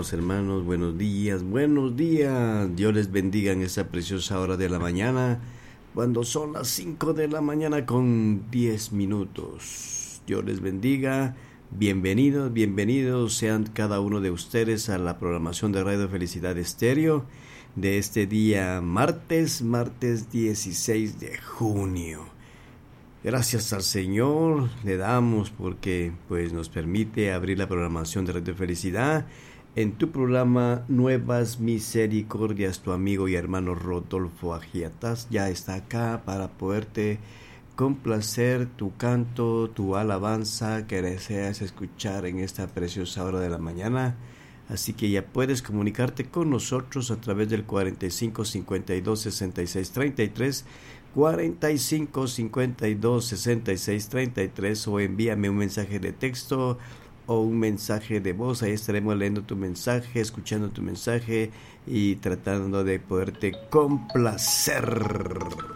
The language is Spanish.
Hermanos, buenos días. Dios les bendiga en esta preciosa hora de la mañana, cuando son las 5 de la mañana con 10 minutos. Dios les bendiga. Bienvenidos sean cada uno de ustedes a la programación de Radio Felicidad Estéreo de este día martes 16 de junio. Gracias al Señor le damos porque pues nos permite abrir la programación de Radio Felicidad en tu programa Nuevas Misericordias. Tu amigo y hermano Rodolfo Agiatas ya está acá para poderte complacer tu canto, tu alabanza que deseas escuchar en esta preciosa hora de la mañana. Así que ya puedes comunicarte con nosotros a través del 45 52 66 33, 45 52 66 33, o envíame un mensaje de texto o un mensaje de voz. Ahí estaremos leyendo tu mensaje, escuchando tu mensaje y tratando de poderte complacer.